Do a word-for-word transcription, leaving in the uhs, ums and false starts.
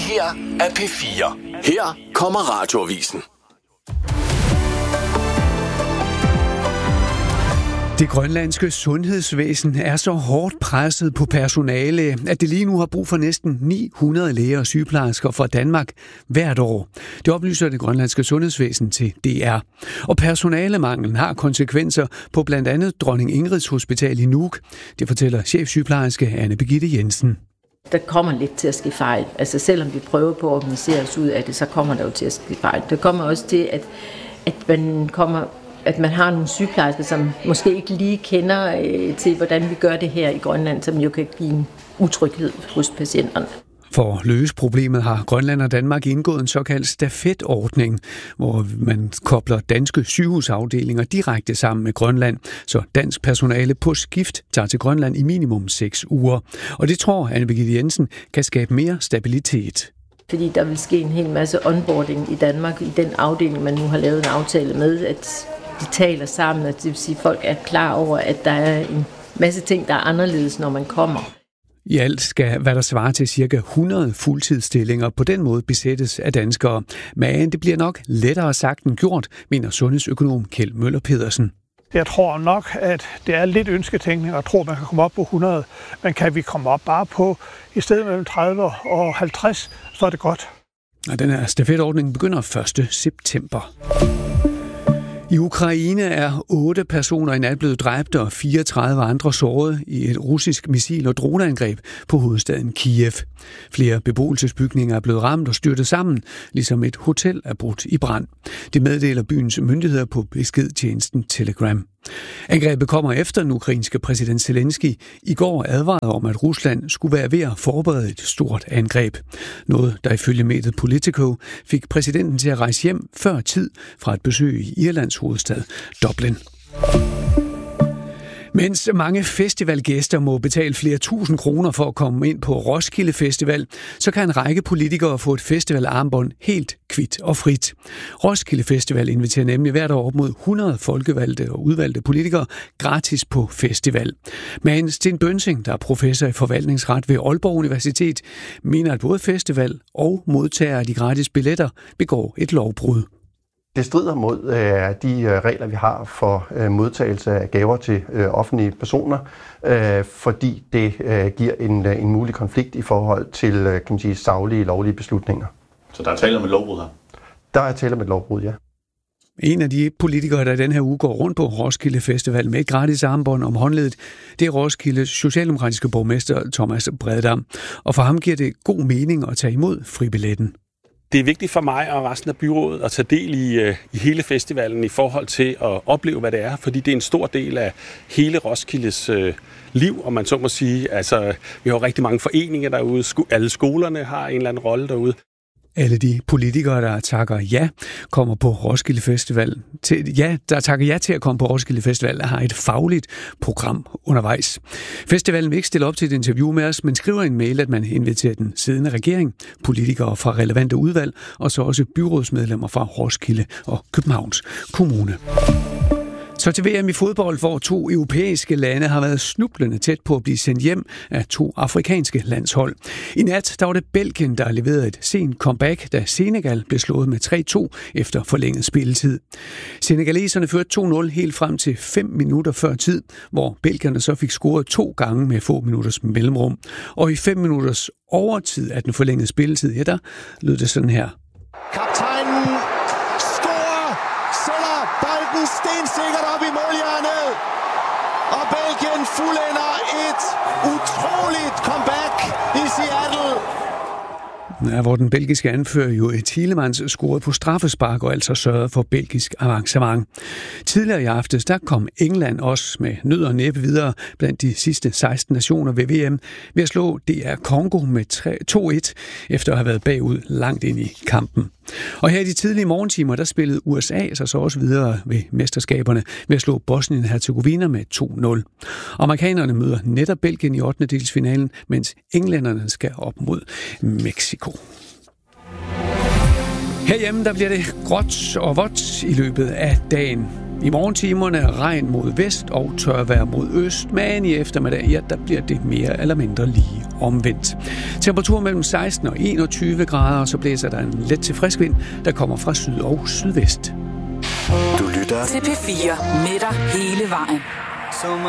her er P fire. Her kommer Radioavisen. Det grønlandske sundhedsvæsen er så hårdt presset på personale, at det lige nu har brug for næsten ni hundrede læger og sygeplejersker fra Danmark hvert år. Det oplyser det grønlandske sundhedsvæsen til D R. Og personalemanglen har konsekvenser på blandt andet Dronning Ingrids Hospital i Nuuk. Det fortæller chefsygeplejerske Anne Birgitte Jensen. Der kommer lidt til at ske fejl. Altså selvom vi prøver på at organisere os ud af det, så kommer der jo til at ske fejl. Der kommer også til, at, at man kommer... at man har nogle sygeplejersker, som måske ikke lige kender øh, til, hvordan vi gør det her i Grønland, som jo kan give en utryghed hos patienterne. For at løse problemet har Grønland og Danmark indgået en såkaldt stafetordning, hvor man kobler danske sygehusafdelinger direkte sammen med Grønland, så dansk personale på skift tager til Grønland i minimum seks uger. Og det tror Anne Birgitte Jensen kan skabe mere stabilitet. Fordi der vil ske en hel masse onboarding i Danmark, i den afdeling, man nu har lavet en aftale med, at de taler sammen, og det vil sige, at folk er klar over, at der er en masse ting, der er anderledes, når man kommer. I alt skal, hvad der svarer til ca. hundrede fuldtidsstillinger, på den måde besættes af danskere. Men det bliver nok lettere sagt end gjort, mener sundhedsøkonom Kjeld Møller Pedersen. Jeg tror nok, at det er lidt ønsketænkning, og tror, man kan komme op på hundrede. Men kan vi komme op bare på, i stedet mellem tredive og halvtreds, så er det godt. Og den her stafetordning begynder første september. I Ukraine er otte personer i nat blevet dræbt og fireogtredive andre såret i et russisk missil- og droneangreb på hovedstaden Kiev. Flere beboelsesbygninger er blevet ramt og styrtet sammen, ligesom et hotel er brudt i brand. Det meddeler byens myndigheder på beskedtjenesten Telegram. Angrebet kommer efter den ukrainske præsident Zelensky i går advarede om, at Rusland skulle være ved at forberede et stort angreb. Noget, der ifølge mediet Politico fik præsidenten til at rejse hjem før tid fra et besøg i Irlands hovedstad Dublin. Mens mange festivalgæster må betale flere tusind kroner for at komme ind på Roskilde Festival, så kan en række politikere få et festivalarmbånd helt kvit og frit. Roskilde Festival inviterer nemlig hvert år op mod hundrede folkevalgte og udvalgte politikere gratis på festival. Men Sten Bønsing, der er professor i forvaltningsret ved Aalborg Universitet, mener, at både festival og modtagere af de gratis billetter begår et lovbrud. Det strider mod øh, de regler, vi har for øh, modtagelse af gaver til øh, offentlige personer, øh, fordi det øh, giver en, en mulig konflikt i forhold til øh, kan man sige, saglige, lovlige beslutninger. Så der er tale om et lovbrud her? Der er tale om et lovbrud, ja. En af de politikere, der den her uge går rundt på Roskilde Festival med et gratis armbånd om håndledet, det er Roskildes socialdemokratiske borgmester Thomas Breddam. Og for ham giver det god mening at tage imod fribilletten. Det er vigtigt for mig og resten af byrådet at tage del i, i hele festivalen i forhold til at opleve, hvad det er, fordi det er en stor del af hele Roskildes øh, liv, om man så må sige. Altså, vi har rigtig mange foreninger derude, Sko- alle skolerne har en eller anden rolle derude. Alle de politikere, der takker ja, kommer på Roskilde Festival. Til, ja, der takker ja til at komme på Roskilde Festival, har et fagligt program undervejs. Festivalen vil ikke stille op til et interview med os, men skriver en mail, at man inviterer den siddende regering, politikere fra relevante udvalg, og så også byrådsmedlemmer fra Roskilde og Københavns Kommune. Så til V M i fodbold, hvor to europæiske lande har været snublende tæt på at blive sendt hjem af to afrikanske landshold. I nat der var det Belgien, der leverede et sent comeback, da Senegal blev slået med tre to efter forlænget spilletid. Senegaleserne førte to nul helt frem til fem minutter før tid, hvor belgierne så fik scoret to gange med få minutters mellemrum. Og i fem minutters overtid af den forlængede spilletid, ja, der lød det sådan her. Kaptajnen scorer, sætter bolden stensikkert op i målhjørnet, og Belgien fuldender et utroligt comeback i Seattle. Ja, hvor den belgiske anfører jo Tielemans scorede på straffespark og altså sørgede for belgisk avancement. Tidligere i aftes, der kom England også med nød og næppe videre blandt de sidste seksten nationer ved V M ved at slå D R Congo med to et efter at have været bagud langt ind i kampen. Og her i de tidlige morgentimer, der spillede U S A sig så også videre ved mesterskaberne ved at slå Bosnien-Herzegovina med to nul. Amerikanerne møder netop Belgien i ottendedelsfinalen, mens englænderne skal op mod Mexico. Herhjemme der bliver det gråt og vådt i løbet af dagen. I morgentimerne regn mod vest og tørvejr mod øst, men i eftermiddag ja, der bliver det mere eller mindre lige omvendt. Temperatur mellem seksten og enogtyve grader, og så blæser der en let til frisk vind, der kommer fra syd og sydvest. Du lytter til P fire med dig hele vejen.